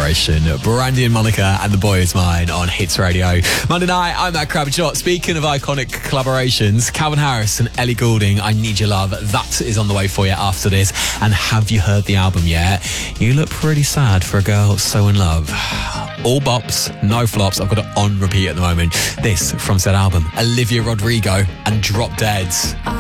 collaboration. Brandy and Monica and The Boy Is Mine on Hits Radio. Monday night, I'm Matt Crabtree. Speaking of iconic collaborations, Calvin Harris and Ellie Goulding, I Need Your Love. That is on the way for you after this. And have you heard the album yet? You look pretty sad for a girl so in love. All bops, no flops. I've got it on repeat at the moment. This from said album, Olivia Rodrigo and Drop Dead.